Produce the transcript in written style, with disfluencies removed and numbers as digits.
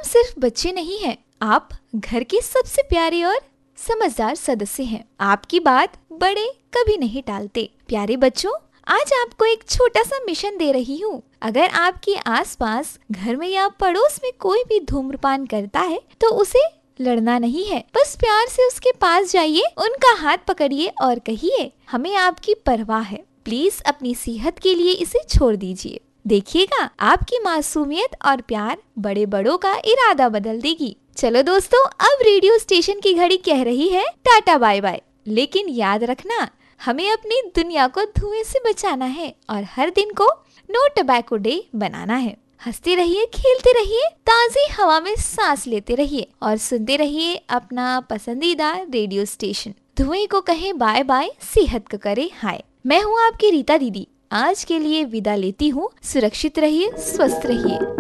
हम सिर्फ बच्चे नहीं हैं, आप घर के सबसे प्यारे और समझदार सदस्य हैं। आपकी बात बड़े कभी नहीं टालते। प्यारे बच्चों, आज आपको एक छोटा सा मिशन दे रही हूँ। अगर आपके आसपास घर में या पड़ोस में कोई भी धूम्रपान करता है तो उसे लड़ना नहीं है, बस प्यार से उसके पास जाइए, उनका हाथ पकड़िए और कहिए, हमें आपकी परवाह है, प्लीज अपनी सेहत के लिए इसे छोड़ दीजिए। देखिएगा, आपकी मासूमियत और प्यार बड़े बड़ों का इरादा बदल देगी। चलो दोस्तों, अब रेडियो स्टेशन की घड़ी कह रही है टाटा बाय बाय। लेकिन याद रखना, हमें अपनी दुनिया को धुएं से बचाना है और हर दिन को नो टबैको डे बनाना है। हंसते रहिए, खेलते रहिए, ताज़ी हवा में सांस लेते रहिए और सुनते रहिए अपना पसंदीदा रेडियो स्टेशन। धुएं को कहे बाय बाय, सेहत को करे हाय। मैं हूँ आपकी रीता दीदी। आज के लिए विदा लेती हूँ। सुरक्षित रहिए, स्वस्थ रहिए।